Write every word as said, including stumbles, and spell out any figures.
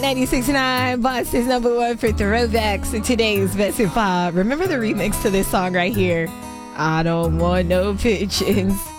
ninety-six point nine, Boston's number one for throwbacks in today's Best of Pop. Remember the remix to this song right here? I don't want no pigeons.